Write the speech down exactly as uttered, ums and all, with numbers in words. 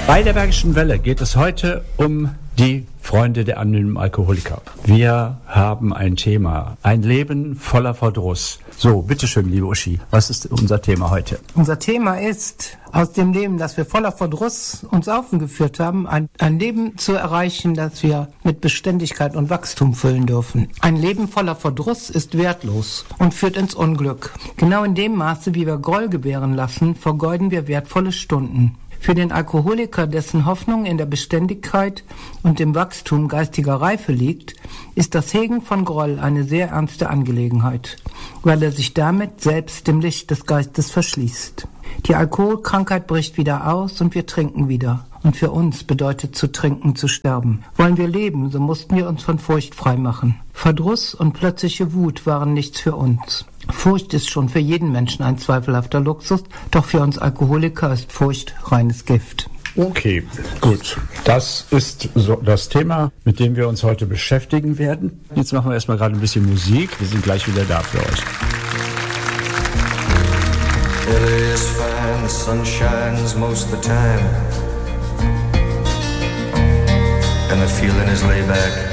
Bei der Bergischen Welle geht es heute um die Freunde der anonymen Alkoholiker. Wir haben ein Thema, ein Leben voller Verdruss. So, bitteschön, liebe Uschi, was ist unser Thema heute? Unser Thema ist, aus dem Leben, das wir voller Verdruss uns aufgeführt haben, ein, ein Leben zu erreichen, das wir mit Beständigkeit und Wachstum füllen dürfen. Ein Leben voller Verdruss ist wertlos und führt ins Unglück. Genau in dem Maße, wie wir Groll gebären lassen, vergeuden wir wertvolle Stunden. Für den Alkoholiker, dessen Hoffnung in der Beständigkeit und dem Wachstum geistiger Reife liegt, ist das Hegen von Groll eine sehr ernste Angelegenheit, weil er sich damit selbst dem Licht des Geistes verschließt. Die Alkoholkrankheit bricht wieder aus und wir trinken wieder. Und für uns bedeutet zu trinken zu sterben. Wollen wir leben, so mussten wir uns von Furcht freimachen. Verdruss und plötzliche Wut waren nichts für uns. Furcht ist schon für jeden Menschen ein zweifelhafter Luxus, doch für uns Alkoholiker ist Furcht reines Gift. Okay, gut. Das ist so das Thema, mit dem wir uns heute beschäftigen werden. Jetzt machen wir erstmal gerade ein bisschen Musik. Wir sind gleich wieder da für euch. It is fine, the sun shines most of the time, and the feeling is laid back.